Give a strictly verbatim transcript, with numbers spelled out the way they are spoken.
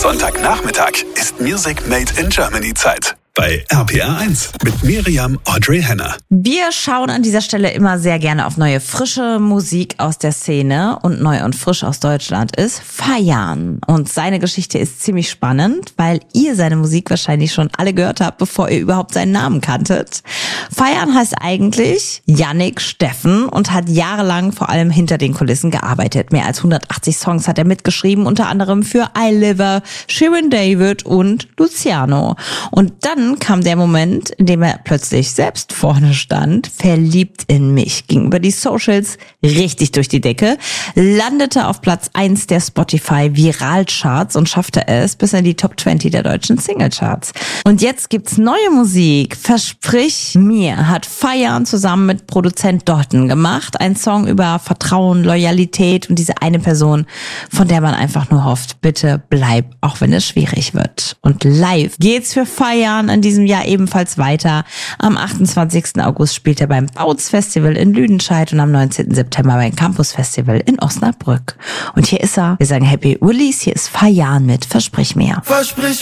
Sonntagnachmittag ist Music Made in Germany Zeit. Bei R P R eins mit Miriam Audrey Henner. Wir schauen an dieser Stelle immer sehr gerne auf neue, frische Musik aus der Szene. Und neu und frisch aus Deutschland ist Fayyan. Und seine Geschichte ist ziemlich spannend, weil ihr seine Musik wahrscheinlich schon alle gehört habt, bevor ihr überhaupt seinen Namen kanntet. Fayyan heißt eigentlich Yannick Steffen und hat jahrelang vor allem hinter den Kulissen gearbeitet. Mehr als hundertachtzig Songs hat er mitgeschrieben, unter anderem für iLiver, Shirin David und Luciano. Und dann kam der Moment, in dem er plötzlich selbst vorne stand, verliebt in mich, ging über die Socials richtig durch die Decke, landete auf Platz eins der Spotify Viralcharts und schaffte es bis in die Top zwanzig der deutschen Singlecharts. Und jetzt gibt's neue Musik. Versprich mir hat Fayyan zusammen mit Produzent Dotten gemacht. Ein Song über Vertrauen, Loyalität und diese eine Person, von der man einfach nur hofft, bitte bleib, auch wenn es schwierig wird. Und live geht's für Fayyan in diesem Jahr ebenfalls weiter. Am achtundzwanzigsten August spielt er beim Bautz Festival in Lüdenscheid und am neunzehnten September beim Campus Festival in Osnabrück. Und hier ist er. Wir sagen Happy Release. Hier ist Fayyan mit Versprich mir. Versprich